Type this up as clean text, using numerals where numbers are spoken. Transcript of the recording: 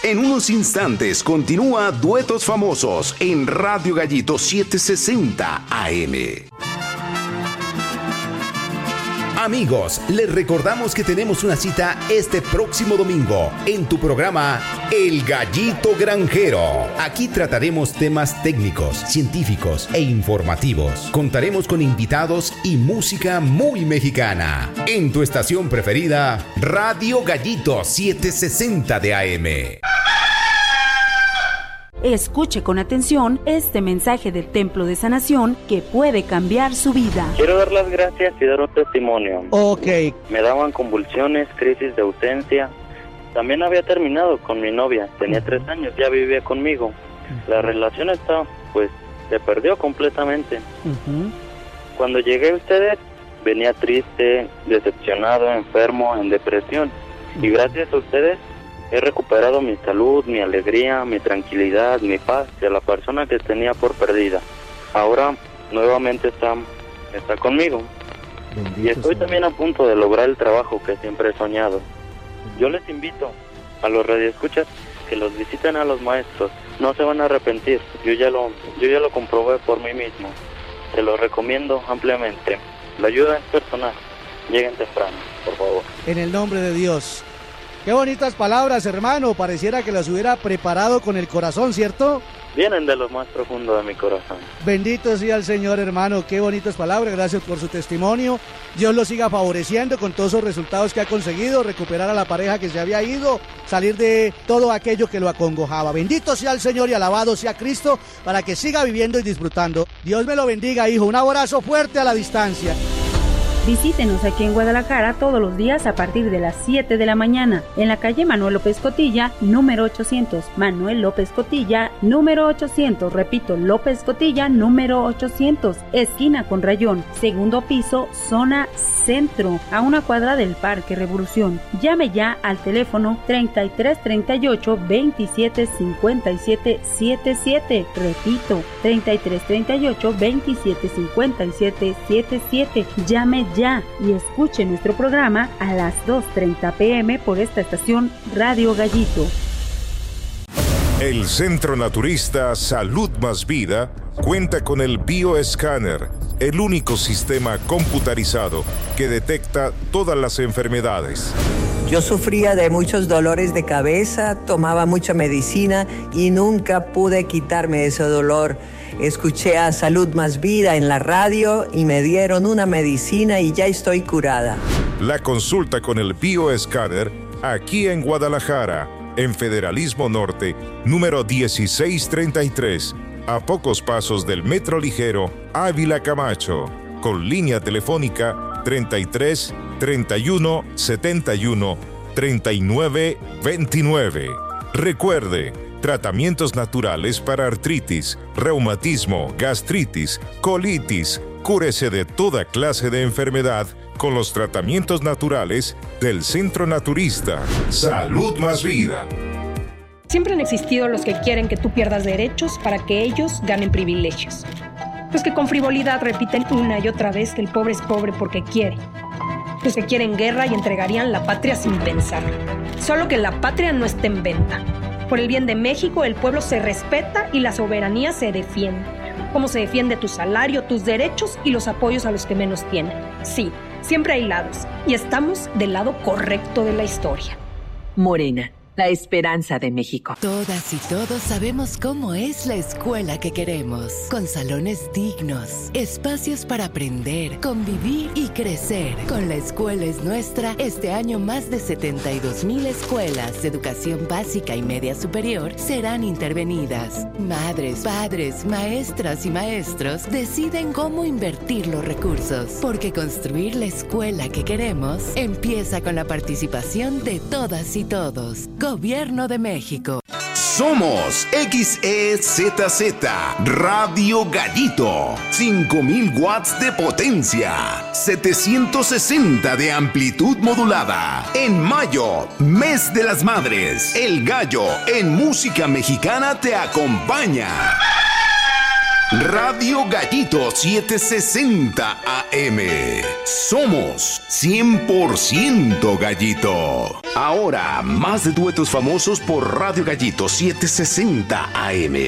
En unos instantes continúa Duetos Famosos en Radio Gallito 760 AM. Amigos, les recordamos que tenemos una cita este próximo domingo en tu programa El Gallito Granjero. Aquí trataremos temas técnicos, científicos e informativos. Contaremos con invitados y música muy mexicana. En tu estación preferida, Radio Gallito 760 de AM. Escuche con atención este mensaje del Templo de Sanación que puede cambiar su vida. Quiero dar las gracias y dar un testimonio. Ok. Me daban convulsiones, crisis de ausencia. También había terminado con mi novia. Tenía 3 años, ya vivía conmigo. La relación se perdió completamente. Cuando llegué a ustedes, venía triste, decepcionado, enfermo, en depresión. Y gracias a ustedes, he recuperado mi salud, mi alegría, mi tranquilidad, mi paz de la persona que tenía por perdida. Ahora nuevamente está conmigo. Bendito y estoy también a punto de lograr el trabajo que siempre he soñado. Yo les invito a los radioescuchas que los visiten a los maestros. No se van a arrepentir. Yo ya lo comprobé por mí mismo. Se lo recomiendo ampliamente. La ayuda es personal. Lleguen temprano, por favor. En el nombre de Dios. Qué bonitas palabras, hermano. Pareciera que las hubiera preparado con el corazón, ¿cierto? Vienen de lo más profundo de mi corazón. Bendito sea el Señor, hermano. Qué bonitas palabras. Gracias por su testimonio. Dios lo siga favoreciendo con todos esos resultados que ha conseguido. Recuperar a la pareja que se había ido. Salir de todo aquello que lo acongojaba. Bendito sea el Señor y alabado sea Cristo para que siga viviendo y disfrutando. Dios me lo bendiga, hijo. Un abrazo fuerte a la distancia. Visítenos aquí en Guadalajara todos los días a partir de las 7 de la mañana, en la calle Manuel López Cotilla, número 800. Manuel López Cotilla, número 800. Repito, López Cotilla, número 800. Esquina con Rayón, segundo piso, zona centro, a una cuadra del Parque Revolución. Llame ya al teléfono 3338 27 57 77. Repito, 3338 27 57 77. Llame ya y escuche nuestro programa a las 2:30 p.m. por esta estación Radio Gallito. El Centro Naturista Salud Más Vida cuenta con el Bioescáner, el único sistema computarizado que detecta todas las enfermedades. Yo sufría de muchos dolores de cabeza, tomaba mucha medicina y nunca pude quitarme ese dolor. Escuché a Salud Más Vida en la radio y me dieron una medicina y ya estoy curada. La consulta con el Bioescáner aquí en Guadalajara, en Federalismo Norte, número 1633, a pocos pasos del Metro Ligero Ávila Camacho, con línea telefónica 33 31 71 39 29. Recuerde, tratamientos naturales para artritis, reumatismo, gastritis, colitis. Cúrese de toda clase de enfermedad con los tratamientos naturales del Centro Naturista Salud Más Vida. Siempre han existido los que quieren que tú pierdas derechos para que ellos ganen privilegios. Los que con frivolidad repiten una y otra vez que el pobre es pobre porque quiere. Los que quieren guerra y entregarían la patria sin pensar. Solo que la patria no está en venta. Por el bien de México, el pueblo se respeta y la soberanía se defiende. Como se defiende tu salario, tus derechos y los apoyos a los que menos tienen. Sí, siempre hay lados, y estamos del lado correcto de la historia. Morena, la esperanza de México. Todas y todos sabemos cómo es la escuela que queremos, con salones dignos, espacios para aprender, convivir y crecer. Con La Escuela es Nuestra, este año más de 72,000 escuelas de educación básica y media superior serán intervenidas. Madres, padres, maestras y maestros deciden cómo invertir los recursos, porque construir la escuela que queremos empieza con la participación de todas y todos. Gobierno de México. Somos XEZZ Radio Gallito. 5,000 watts de potencia. 760 de amplitud modulada. En mayo, mes de las madres. El Gallo en música mexicana te acompaña. Radio Gallito 760 AM. Somos 100% Gallito. Ahora, más duetos famosos por Radio Gallito 760 AM.